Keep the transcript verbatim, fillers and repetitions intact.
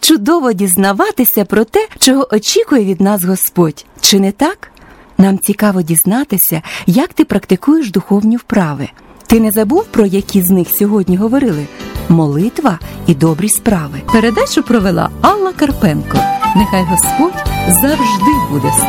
чудово дізнаватися про те, чого очікує від нас Господь. Чи не так? Нам цікаво дізнатися, як ти практикуєш духовні вправи. Ти не забув, про які з них сьогодні говорили? Молитва і добрі справи. Передачу провела Алла Карпенко. Нехай Господь завжди буде з